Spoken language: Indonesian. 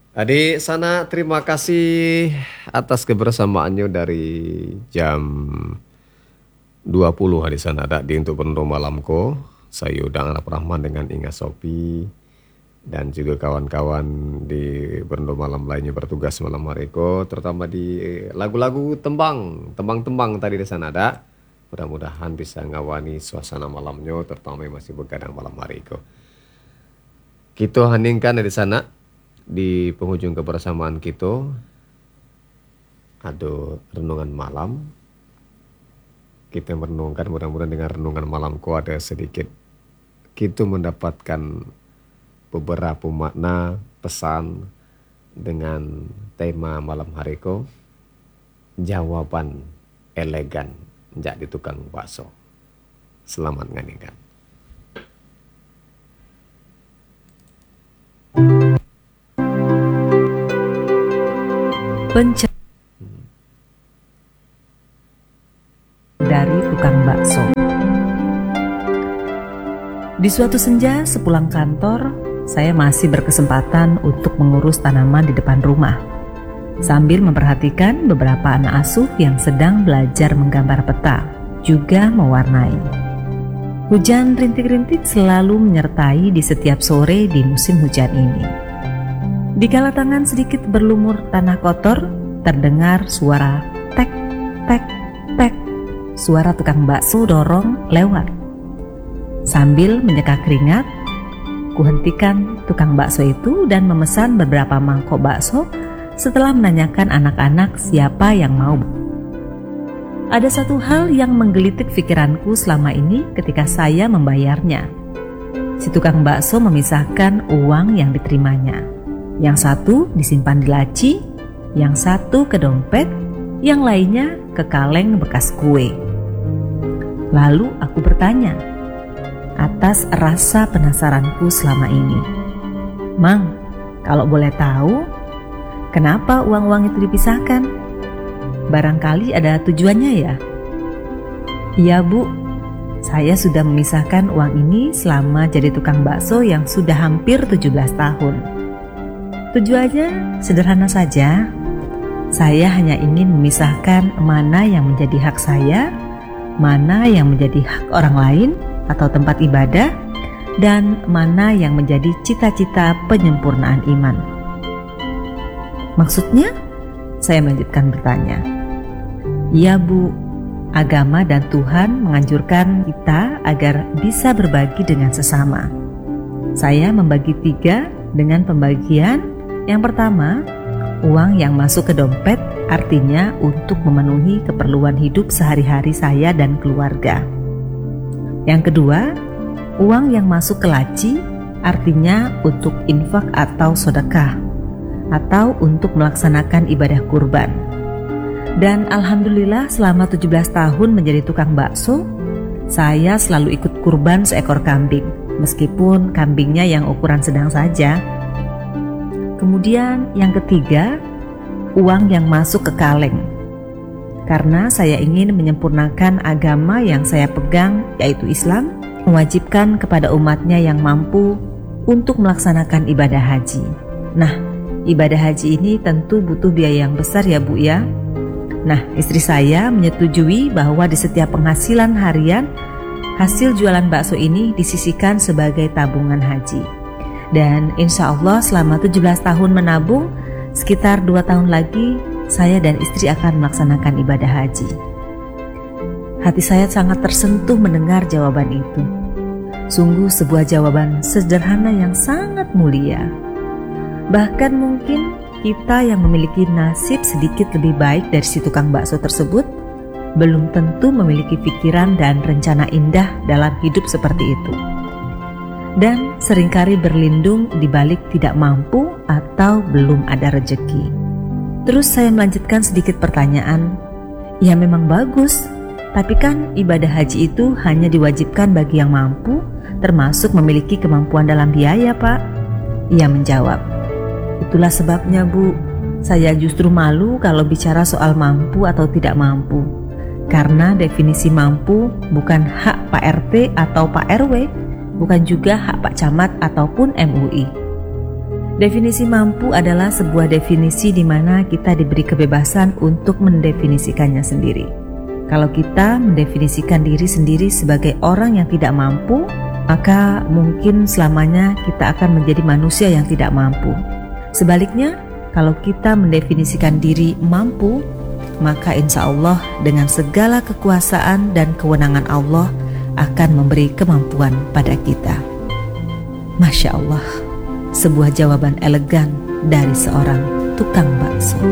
Adik Sana, terima kasih atas kebersamaannya dari jam 20 hari sana di untuk penuh malamku. Saya Udang Arab Rahman dengan Inga Sopi dan juga kawan-kawan di penuh malam lainnya bertugas malam hari ko, terutama di lagu-lagu tembang tadi di sana ada. Mudah-mudahan bisa ngawani suasana malamnya, terutama yang masih begadang malam hari ko. Kita heningkan di sana di penghujung kebersamaan kita ada renungan malam. Kita merenungkan, mudah-mudahan dengan renungan malamku ada sedikit kita mendapatkan beberapa makna pesan dengan tema malam hari ko, jawaban elegan jadi tukang bakso. Selamat nganingkan. Dari tukang bakso. Di suatu senja sepulang kantor, saya masih berkesempatan untuk mengurus tanaman di depan rumah, sambil memperhatikan beberapa anak asuh yang sedang belajar menggambar peta, juga mewarnai. Hujan rintik-rintik selalu menyertai di setiap sore di musim hujan ini. Dikala tangan sedikit berlumur tanah kotor, terdengar suara tek, tek, tek. Suara tukang bakso dorong lewat. Sambil menyeka keringat, kuhentikan tukang bakso itu dan memesan beberapa mangkok bakso setelah menanyakan anak-anak siapa yang mau. Ada satu hal yang menggelitik pikiranku selama ini ketika saya membayarnya. Si tukang bakso memisahkan uang yang diterimanya. Yang satu disimpan di laci, yang satu ke dompet, yang lainnya ke kaleng bekas kue. Lalu aku bertanya, atas rasa penasaranku selama ini, "Mang, kalau boleh tahu, kenapa uang-uang itu dipisahkan? Barangkali ada tujuannya ya?" "Iya Bu, saya sudah memisahkan uang ini selama jadi tukang bakso yang sudah hampir 17 tahun. Tujuannya sederhana saja. Saya hanya ingin memisahkan mana yang menjadi hak saya, mana yang menjadi hak orang lain atau tempat ibadah, dan mana yang menjadi cita-cita penyempurnaan iman." "Maksudnya?" Saya melanjutkan bertanya. "Iya Bu, agama dan Tuhan menganjurkan kita agar bisa berbagi dengan sesama. Saya membagi 3 dengan pembagian yang pertama, uang yang masuk ke dompet artinya untuk memenuhi keperluan hidup sehari-hari saya dan keluarga. Yang kedua, uang yang masuk ke laci artinya untuk infak atau sedekah, atau untuk melaksanakan ibadah kurban. Dan alhamdulillah selama 17 tahun menjadi tukang bakso, saya selalu ikut kurban seekor kambing, meskipun kambingnya yang ukuran sedang saja. Kemudian yang ketiga, uang yang masuk ke kaleng. Karena saya ingin menyempurnakan agama yang saya pegang, yaitu Islam, mewajibkan kepada umatnya yang mampu untuk melaksanakan ibadah haji. Nah, ibadah haji ini tentu butuh biaya yang besar ya Bu ya. Nah, istri saya menyetujui bahwa di setiap penghasilan harian, hasil jualan bakso ini disisihkan sebagai tabungan haji. Dan insya Allah selama 17 tahun menabung, sekitar 2 tahun lagi saya dan istri akan melaksanakan ibadah haji. Hati saya sangat tersentuh mendengar jawaban itu. Sungguh sebuah jawaban sederhana yang sangat mulia. Bahkan mungkin kita yang memiliki nasib sedikit lebih baik dari si tukang bakso tersebut belum tentu memiliki pikiran dan rencana indah dalam hidup seperti itu. Dan seringkali berlindung di balik tidak mampu atau belum ada rejeki. Terus saya melanjutkan sedikit pertanyaan. Ya memang bagus, tapi kan ibadah haji itu hanya diwajibkan bagi yang mampu, termasuk memiliki kemampuan dalam biaya Pak. Ia menjawab, "Itulah sebabnya Bu, saya justru malu kalau bicara soal mampu atau tidak mampu. Karena definisi mampu bukan hak Pak RT atau Pak RW, bukan juga hak Pak Camat ataupun MUI. Definisi mampu adalah sebuah definisi di mana kita diberi kebebasan untuk mendefinisikannya sendiri. Kalau kita mendefinisikan diri sendiri sebagai orang yang tidak mampu, maka mungkin selamanya kita akan menjadi manusia yang tidak mampu. Sebaliknya, kalau kita mendefinisikan diri mampu, maka insya Allah dengan segala kekuasaan dan kewenangan Allah akan memberi kemampuan pada kita. Masya Allah, sebuah jawaban elegan dari seorang tukang bakso.